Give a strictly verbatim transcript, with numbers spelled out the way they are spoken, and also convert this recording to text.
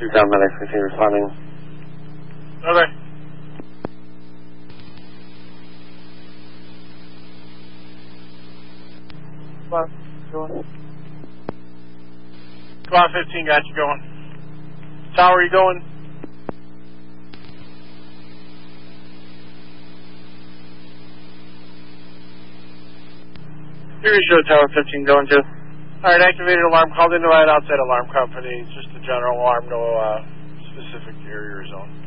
two Down Medic fifteen responding. Okay. Come on, going. Come on, fifteen, got you going. Tower, you going? Here you show Tower fifteen going to. Alright, activated alarm, called into right outside alarm company. It's just a general alarm, no uh, specific area or zone.